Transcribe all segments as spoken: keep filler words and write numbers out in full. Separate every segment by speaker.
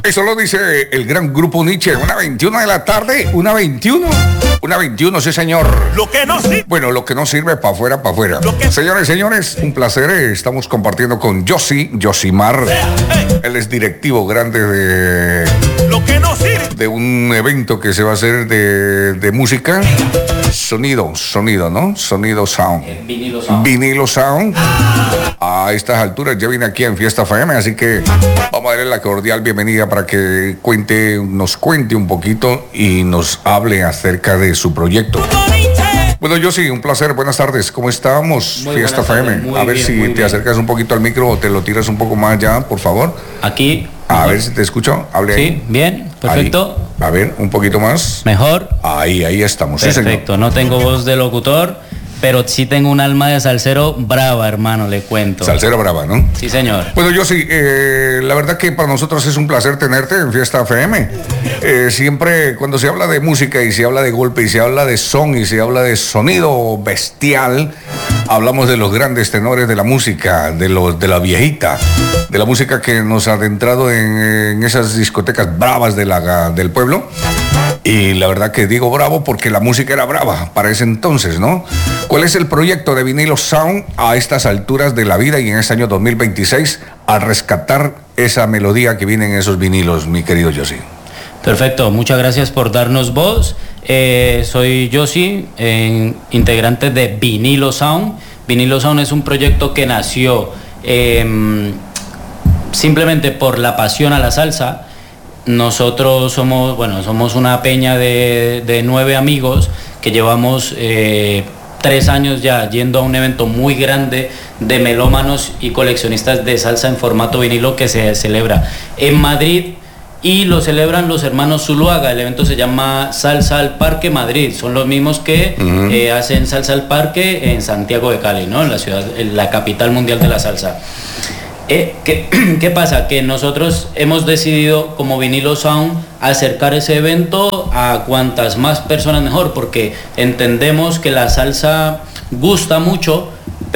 Speaker 1: Eso lo dice el gran grupo Nietzsche. Una veintiuna de la tarde, una veintiuno. Una veintiuno, sí señor.
Speaker 2: Lo que no sirve.
Speaker 1: Bueno, lo que no sirve para afuera, para afuera.
Speaker 2: Que...
Speaker 1: Señores, señores, un placer. Estamos compartiendo con Yossi, Yosimar. Hey. Él es directivo grande de...
Speaker 2: Lo que no sirve.
Speaker 1: De un evento que se va a hacer de, de música. Sonido, sonido, ¿no? Sonido Sound.
Speaker 3: Eh, vinilo Sound.
Speaker 1: Vinilo Sound. A estas alturas ya viene aquí en Fiesta F M, así que vamos a darle la cordial bienvenida para que cuente, nos cuente un poquito y nos hable acerca de su proyecto. Bueno, yo sí, un placer, buenas tardes, ¿cómo estamos?
Speaker 3: Muy
Speaker 1: Fiesta F M, a ver
Speaker 3: bien,
Speaker 1: si te
Speaker 3: bien.
Speaker 1: acercas un poquito al micro o te lo tiras un poco más allá, por favor.
Speaker 3: Aquí.
Speaker 1: A ver si te escucho, hable
Speaker 3: sí,
Speaker 1: ahí.
Speaker 3: Sí, bien, perfecto.
Speaker 1: Ahí. A ver, un poquito más.
Speaker 3: Mejor.
Speaker 1: Ahí, ahí estamos.
Speaker 3: Perfecto,
Speaker 1: sí,
Speaker 3: no tengo voz de locutor, pero sí tengo un alma de salsero brava, hermano, le cuento.
Speaker 1: Salsero brava, ¿no?
Speaker 3: Sí, señor.
Speaker 1: Bueno, yo sí, eh, la verdad que para nosotros es un placer tenerte en Fiesta F M. Eh, siempre cuando se habla de música y se habla de golpe y se habla de son y se habla de sonido bestial, hablamos de los grandes tenores de la música, de los de la viejita, de la música que nos ha adentrado en, en esas discotecas bravas de la, del pueblo. Y la verdad que digo bravo porque la música era brava para ese entonces, ¿no? ¿Cuál es el proyecto de Vinilo Sound a estas alturas de la vida y en este año dos mil veintiséis al rescatar esa melodía que viene en esos vinilos, mi querido Yossi?
Speaker 3: Perfecto, muchas gracias por darnos voz. Eh, soy Yossi, eh, integrante de Vinilo Sound. Vinilo Sound es un proyecto que nació eh, simplemente por la pasión a la salsa. Nosotros somos, bueno, somos una peña de, de nueve amigos que llevamos eh, tres años ya yendo a un evento muy grande de melómanos y coleccionistas de salsa en formato vinilo que se celebra en Madrid y lo celebran los hermanos Zuluaga. El evento se llama Salsa al Parque Madrid. Son los mismos que uh-huh. eh, hacen Salsa al Parque en Santiago de Cali, ¿no? En la ciudad, en la capital mundial de la salsa. Eh, ¿qué, ¿Qué pasa? Que nosotros hemos decidido como Vinilo Sound acercar ese evento a cuantas más personas mejor, porque entendemos que la salsa gusta mucho,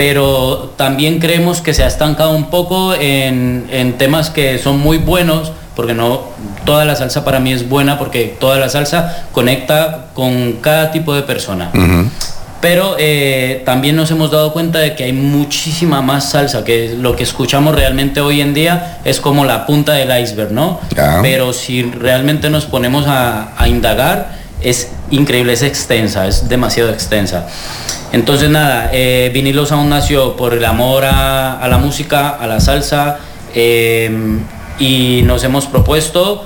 Speaker 3: pero también creemos que se ha estancado un poco en, en temas que son muy buenos, porque no toda la salsa para mí es buena, porque toda la salsa conecta con cada tipo de persona. Uh-huh. Pero eh, también nos hemos dado cuenta de que hay muchísima más salsa, que lo que escuchamos realmente hoy en día es como la punta del iceberg, ¿no? Yeah. Pero si realmente nos ponemos a, a indagar, es increíble, es extensa, es demasiado extensa. Entonces nada, eh, Vinilo Sound nació por el amor a, a la música, a la salsa, eh, y nos hemos propuesto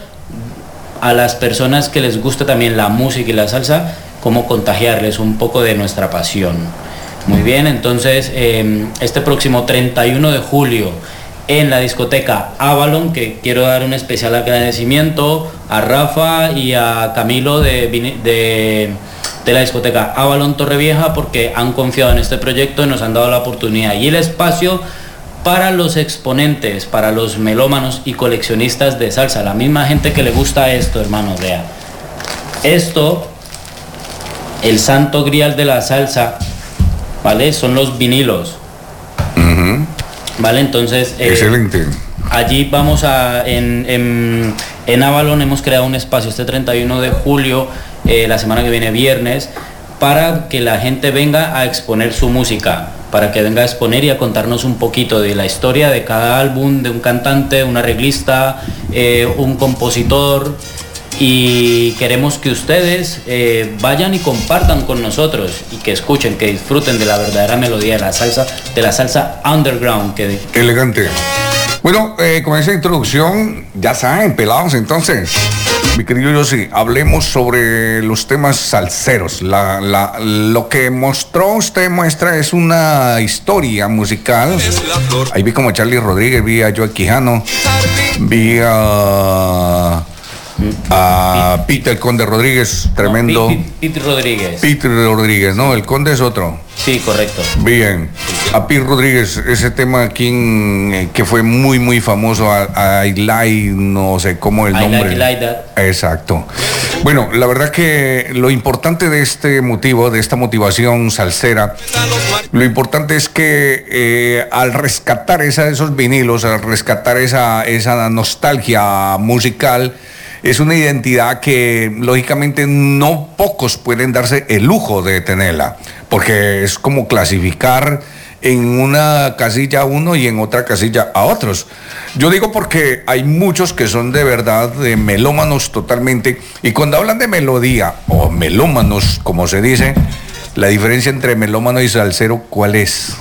Speaker 3: a las personas que les gusta también la música y la salsa, cómo contagiarles un poco de nuestra pasión. Muy bien, entonces eh, este próximo treinta y uno de julio en la discoteca Avalon, que quiero dar un especial agradecimiento a Rafa y a Camilo de, de, de la discoteca Avalon Torrevieja, porque han confiado en este proyecto y nos han dado la oportunidad y el espacio para los exponentes, para los melómanos y coleccionistas de salsa, la misma gente que le gusta esto, hermano, vea. Esto, el santo grial de la salsa, ¿vale? Son los vinilos.
Speaker 1: Uh-huh.
Speaker 3: ¿Vale? Entonces...
Speaker 1: Eh, Excelente.
Speaker 3: Allí vamos a... En, en, en Avalon hemos creado un espacio este treinta y uno de julio, eh, la semana que viene, viernes, para que la gente venga a exponer su música, para que venga a exponer y a contarnos un poquito de la historia de cada álbum, de un cantante, un arreglista, eh, un compositor... Y queremos que ustedes eh, vayan y compartan con nosotros y que escuchen, que disfruten de la verdadera melodía de la salsa, de la salsa underground. Que...
Speaker 1: Elegante. Bueno, eh, con esa introducción, ya saben, pelados, entonces, mi querido Yossi, hablemos sobre los temas salseros. La, la, lo que mostró usted muestra es una historia musical. Ahí vi como a Charlie Rodríguez, vi a Joe Quijano, vi a... A Pete el Conde Rodríguez, tremendo.
Speaker 3: No, Pete, Pete Rodríguez.
Speaker 1: Pete Rodríguez, ¿no? El Conde es otro.
Speaker 3: Sí, correcto.
Speaker 1: Bien. A Pete Rodríguez, ese tema aquí en, que fue muy, muy famoso, a, a I Like, no sé cómo el
Speaker 3: I
Speaker 1: nombre.
Speaker 3: like, like that.
Speaker 1: Exacto. Bueno, la verdad que lo importante de este motivo, de esta motivación salsera, lo importante es que eh, al rescatar esa, esos vinilos, al rescatar esa, esa nostalgia musical, es una identidad que lógicamente no pocos pueden darse el lujo de tenerla, porque es como clasificar en una casilla a uno y en otra casilla a otros. Yo digo porque hay muchos que son de verdad de melómanos totalmente, y cuando hablan de melodía o melómanos, como se dice, la diferencia entre melómano y salsero, ¿cuál es?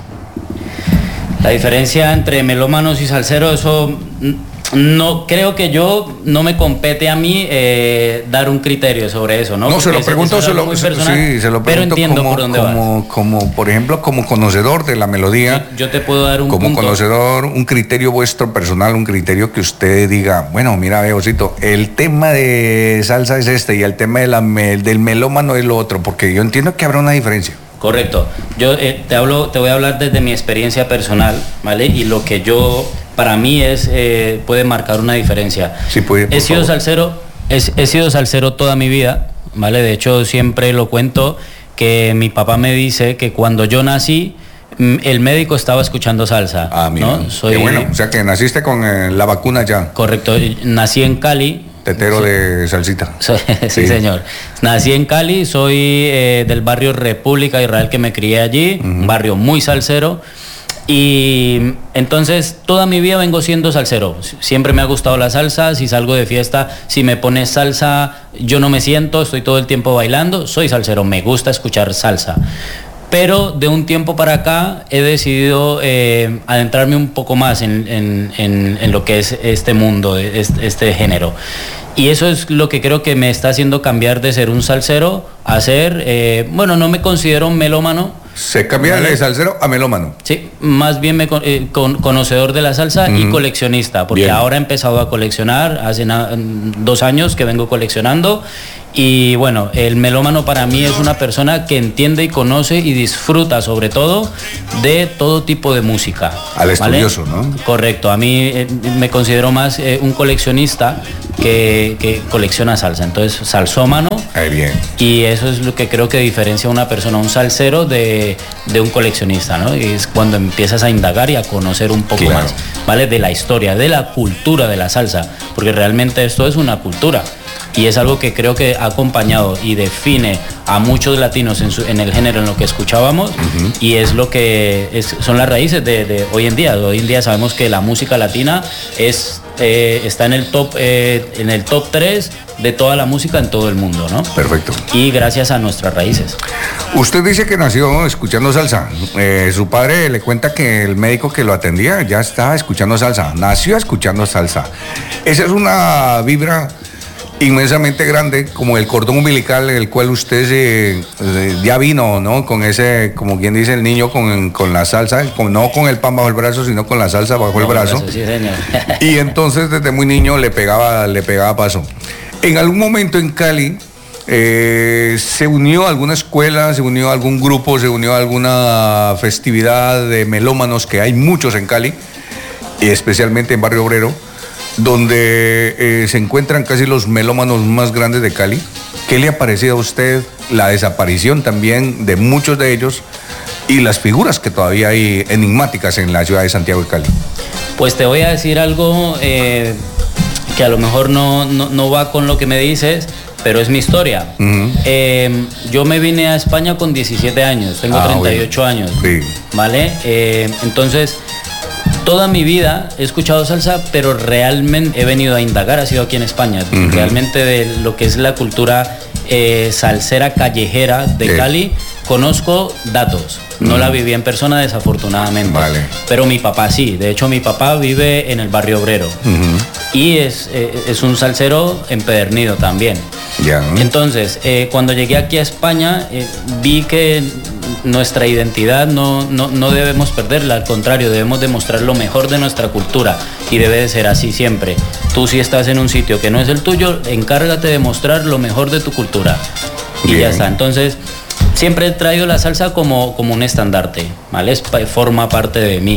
Speaker 3: La diferencia entre melómanos y salsero, eso no creo que yo no me compete a mí eh, dar un criterio sobre eso, ¿no?
Speaker 1: No, se lo pregunto, se lo,
Speaker 3: personal,
Speaker 1: sí, se lo
Speaker 3: pero
Speaker 1: pregunto
Speaker 3: entiendo
Speaker 1: como,
Speaker 3: por dónde
Speaker 1: como,
Speaker 3: vas.
Speaker 1: como, por ejemplo, como conocedor de la melodía.
Speaker 3: Yo, yo te puedo dar un
Speaker 1: como
Speaker 3: punto.
Speaker 1: conocedor, un criterio vuestro personal, un criterio que usted diga, bueno, mira, Beosito, el tema de salsa es este y el tema de la, del melómano es lo otro, porque yo entiendo que habrá una diferencia.
Speaker 3: Correcto. Yo eh, te hablo, te voy a hablar desde mi experiencia personal, ¿vale? Y lo que yo, para mí es, eh, puede marcar una diferencia.
Speaker 1: Sí, puede, por
Speaker 3: he sido
Speaker 1: favor.
Speaker 3: salsero, he, he sido salsero toda mi vida, ¿vale? De hecho, siempre lo cuento que mi papá me dice que cuando yo nací, el médico estaba escuchando salsa.
Speaker 1: Ah, mira.
Speaker 3: ¿no? Soy,
Speaker 1: Qué bueno, o sea que naciste con eh, la vacuna ya.
Speaker 3: Correcto. Nací en Cali.
Speaker 1: Tetero
Speaker 3: Sí.
Speaker 1: de salsita.
Speaker 3: Soy, sí, sí, señor. Nací en Cali, soy eh, del barrio República Israel, que me crié allí, uh-huh. Un barrio muy salsero. Y entonces toda mi vida vengo siendo salsero. Siempre me ha gustado la salsa. Si salgo de fiesta, si me pones salsa, yo no me siento, estoy todo el tiempo bailando. Soy salsero, me gusta escuchar salsa. Pero de un tiempo para acá he decidido eh, adentrarme un poco más en, en, en, en lo que es este mundo, este, este género. Y eso es lo que creo que me está haciendo cambiar de ser un salsero a ser, eh, bueno, no me considero un melómano.
Speaker 1: Se cambia ¿vale? de salsero a melómano.
Speaker 3: Sí, más bien me eh, con, conocedor de la salsa uh-huh. y coleccionista, porque bien. Ahora he empezado a coleccionar, hace na, dos años que vengo coleccionando. Y bueno, el melómano para mí es una persona que entiende y conoce y disfruta sobre todo de todo tipo de música.
Speaker 1: Al estudioso, ¿vale? ¿No?
Speaker 3: Correcto, a mí eh, me considero más eh, un coleccionista que, que colecciona salsa, entonces salsómano.
Speaker 1: Ay, bien.
Speaker 3: Y eso es lo que creo que diferencia a una persona, un salsero de, de un coleccionista, ¿no? Y es cuando empiezas a indagar y a conocer un poco claro. más, ¿vale? De la historia, de la cultura de la salsa, porque realmente esto es una cultura. Y es algo que creo que ha acompañado y define a muchos latinos en, su, en el género en lo que escuchábamos uh-huh. y es lo que es, son las raíces de, de hoy en día. Hoy en día sabemos que la música latina es, eh, está en el top eh, en el top tres de toda la música en todo el mundo, ¿no?
Speaker 1: Perfecto.
Speaker 3: Y gracias a nuestras raíces.
Speaker 1: Usted dice que nació escuchando salsa. Eh, su padre le cuenta que el médico que lo atendía ya estaba escuchando salsa. Nació escuchando salsa. Esa es una vibra inmensamente grande, como el cordón umbilical, el cual usted se, eh, ya vino, ¿no? Con ese, como quien dice el niño, con, con la salsa, con, no con el pan bajo el brazo, sino con la salsa bajo el brazo.
Speaker 3: brazo sí, señor.
Speaker 1: Y entonces desde muy niño le pegaba, le pegaba paso. En algún momento en Cali eh, se unió a alguna escuela, se unió a algún grupo, se unió a alguna festividad de melómanos, que hay muchos en Cali, y especialmente en Barrio Obrero, donde eh, se encuentran casi los melómanos más grandes de Cali. ¿Qué le ha parecido a usted la desaparición también de muchos de ellos y las figuras que todavía hay enigmáticas en la ciudad de Santiago de Cali?
Speaker 3: Pues te voy a decir algo eh, que a lo mejor no, no, no va con lo que me dices, pero es mi historia. Uh-huh. Eh, yo me vine a España con diecisiete años, tengo ah, treinta y ocho bueno. años, sí. ¿Vale? Eh, entonces... Toda mi vida he escuchado salsa, pero realmente he venido a indagar, ha sido aquí en España, uh-huh. realmente de lo que es la cultura eh, salsera callejera de eh. Cali, conozco datos, uh-huh. no la viví en persona desafortunadamente,
Speaker 1: vale.
Speaker 3: pero mi papá sí, de hecho mi papá vive en el Barrio Obrero uh-huh. y es, eh, es un salsero empedernido también.
Speaker 1: Yeah.
Speaker 3: Entonces, eh, cuando llegué aquí a España, eh, vi que nuestra identidad no, no, no debemos perderla, al contrario, debemos demostrar lo mejor de nuestra cultura y debe de ser así siempre. Tú si estás en un sitio que no es el tuyo, encárgate de mostrar lo mejor de tu cultura. Y
Speaker 1: Bien.
Speaker 3: ya está. Entonces, siempre he traído la salsa como, como un estandarte, ¿vale? Es, forma parte de mí.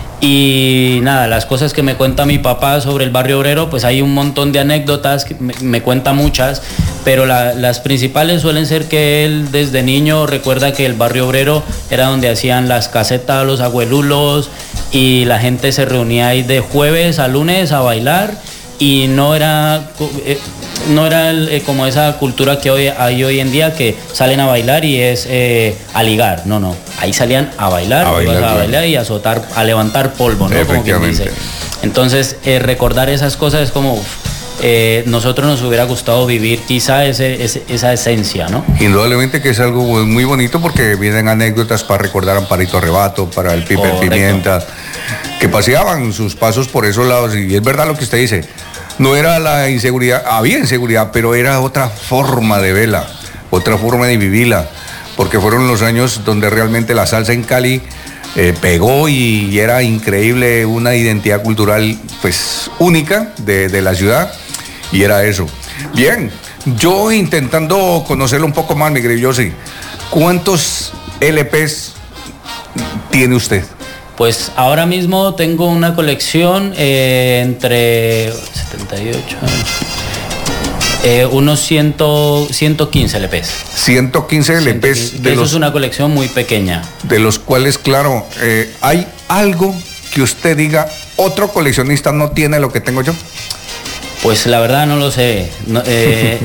Speaker 3: Y nada, las cosas que me cuenta mi papá sobre el barrio obrero, pues hay un montón de anécdotas, que me, me cuenta muchas, pero la, las principales suelen ser que él desde niño recuerda que el barrio obrero era donde hacían las casetas, los abuelulos, y la gente se reunía ahí de jueves a lunes a bailar, y no era... Eh, no era el, eh, como esa cultura que hoy hay hoy en día, que salen a bailar y es eh, a ligar. No, no. Ahí salían a bailar,
Speaker 1: a bailar,
Speaker 3: a
Speaker 1: claro.
Speaker 3: bailar y a azotar, a levantar polvo, ¿no? Como quien dice. Entonces, eh, recordar esas cosas es como... Eh, nosotros nos hubiera gustado vivir quizá ese, ese, esa esencia, ¿no?
Speaker 1: Indudablemente que es algo muy bonito porque vienen anécdotas para recordar a Amparito Rebato, para el Piper
Speaker 3: Correcto.
Speaker 1: Pimienta, que paseaban sus pasos por esos lados, y es verdad lo que usted dice. No era la inseguridad, había inseguridad, pero era otra forma de verla, otra forma de vivirla, porque fueron los años donde realmente la salsa en Cali eh, pegó y era increíble, una identidad cultural pues única de, de la ciudad, y era eso. Bien, yo intentando conocerlo un poco más, mi querido Yossi, ¿cuántos L Pes tiene usted?
Speaker 3: Pues ahora mismo tengo una colección eh, entre setenta y ocho, eh, unos cien, ciento quince L Pes.
Speaker 1: ciento quince L Pes. De
Speaker 3: Eso
Speaker 1: los,
Speaker 3: es una colección muy pequeña.
Speaker 1: de los cuales, claro, eh, hay algo que usted diga, otro coleccionista no tiene lo que tengo yo.
Speaker 3: Pues la verdad no lo sé. No, eh,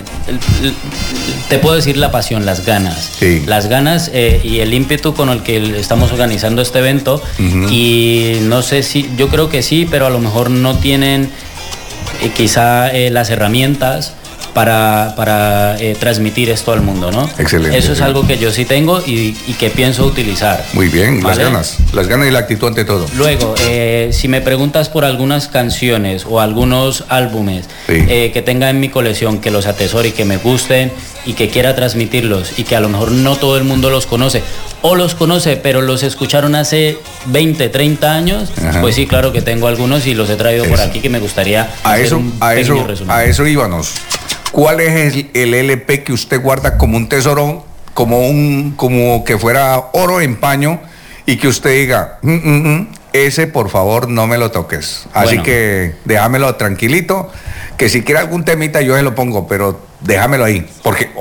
Speaker 3: te puedo decir la pasión, las ganas.
Speaker 1: Sí.
Speaker 3: Las ganas eh, y el ímpetu con el que estamos organizando este evento. Uh-huh. Y no sé si, yo creo que sí, pero a lo mejor no tienen eh, quizá eh, las herramientas para, para eh, transmitir esto al mundo, ¿no?
Speaker 1: Excelente.
Speaker 3: Eso es
Speaker 1: sí.
Speaker 3: algo que yo sí tengo y, y que pienso utilizar.
Speaker 1: Muy bien,
Speaker 3: ¿vale?
Speaker 1: las ganas, las ganas y la actitud ante todo.
Speaker 3: Luego, eh, si me preguntas por algunas canciones o algunos álbumes
Speaker 1: sí.
Speaker 3: eh, que tenga en mi colección, que los atesore y que me gusten y que quiera transmitirlos y que a lo mejor no todo el mundo los conoce o los conoce pero los escucharon hace veinte, treinta años, ajá, pues sí, claro que tengo algunos y los he traído eso. por aquí que me gustaría
Speaker 1: a
Speaker 3: hacer
Speaker 1: eso,
Speaker 3: un
Speaker 1: a eso,
Speaker 3: resumen.
Speaker 1: A eso íbamos. ¿Cuál es el, el L P que usted guarda como un tesoro, como un, como que fuera oro en paño, y que usted diga, mm, mm, mm, ese por favor no me lo toques? Así bueno. que déjamelo tranquilito, que si quiere algún temita yo se lo pongo, pero déjamelo ahí, porque